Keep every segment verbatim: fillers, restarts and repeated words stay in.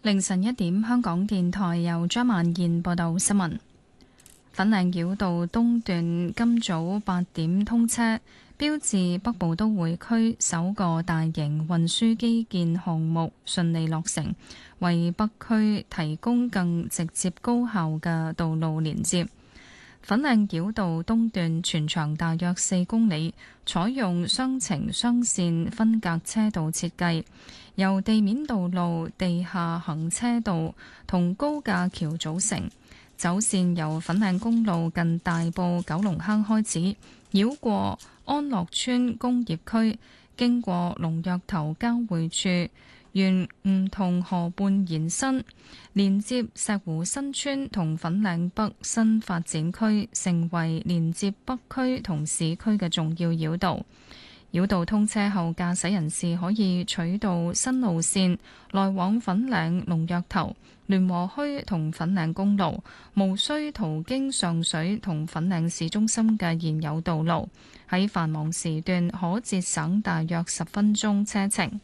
凌晨一點，香港電台由張萬燕報道新聞。粉嶺繞道東段今早八點通車，標誌北部都會區首個大型運輸基建項目順利落成，為北區提供更直接高效嘅道路連接。粉嶺繞道東段全長大約四公里，採用雙程雙線分隔車道設計，由地面道路、地下行車道同高架橋組成。走線由粉嶺公路近大埔九龍坑開始，繞過安樂村工業區，經過龍躍頭交匯處，沿梧桐河畔延伸，連接石湖新村同粉嶺北新發展區，成為連接北區同市區嘅重要繞道。繞道通車後，駕駛人士可以取道新路線來往粉嶺龍躍頭、聯和墟同粉嶺公路，無需途經上水同粉嶺市中心嘅現有道路。喺繁忙時段可節省大約十分鐘車程。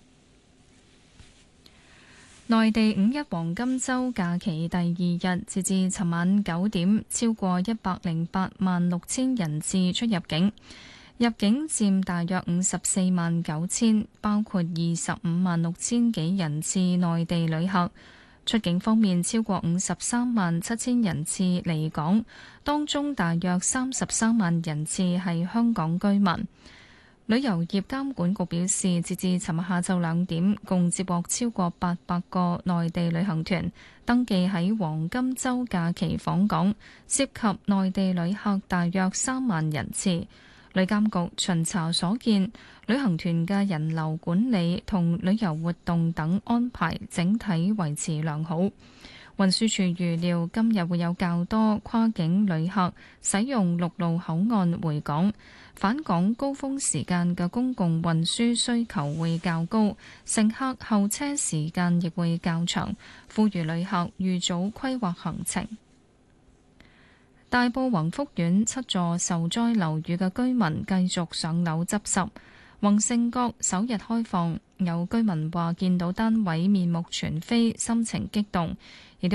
內地五一黃金週假期第二日，截至尋晚九點，超過一百零八萬六千人次出入境。入境佔大約五十四萬九千，包括二十五萬六千幾人次內地旅客。出境方面，超過五十三萬七千人次離港，當中大約三十三萬人次係香港居民。旅遊業監管局表示，截至尋日下晝兩點，共接獲超過八百個內地旅行團登記喺黃金週假期訪港，涉及內地旅客大約三萬人次。旅監局巡查所見，旅行團嘅人流管理同旅遊活動等安排整體維持良好。運輸署預料今日會有較多跨境旅客使用陸路口岸回港，返港高峰時間嘅公共運輸需求會較高，乘客候車時間亦會較長，呼籲旅客預早規劃行程。大埔宏福苑七座受災樓宇嘅居民繼續上樓執拾。宏盛閣首日開放，有居民話見到單位面目全非，心情激動。亦都